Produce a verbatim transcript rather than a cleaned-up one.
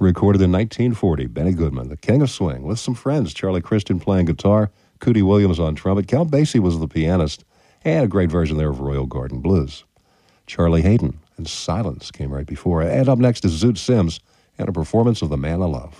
recorded in nineteen forty. Benny Goodman, the king of swing, with some friends. Charlie Christian playing guitar, Cootie Williams on trumpet. Count Basie was the pianist, and a great version there of Royal Garden Blues. Charlie Hayden and Silence came right before. And up next is Zoot Sims and a performance of The Man I Love.